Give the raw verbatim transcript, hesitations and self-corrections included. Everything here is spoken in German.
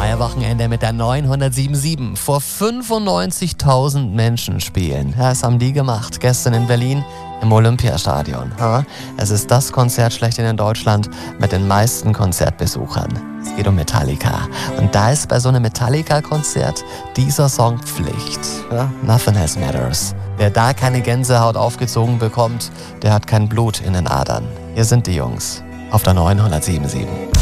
Wochenende mit der neunhundertsiebenundsiebzig vor fünfundneunzigtausend Menschen spielen. Ja, das haben die gemacht, gestern in Berlin im Olympiastadion. Ja, es ist das Konzert schlechthin in Deutschland mit den meisten Konzertbesuchern. Es geht um Metallica. Und da ist bei so einem Metallica-Konzert dieser Song Pflicht. Ja, Nothing Else Matters. Wer da keine Gänsehaut aufgezogen bekommt, der hat kein Blut in den Adern. Hier sind die Jungs auf der neunhundertsiebenundsiebzig.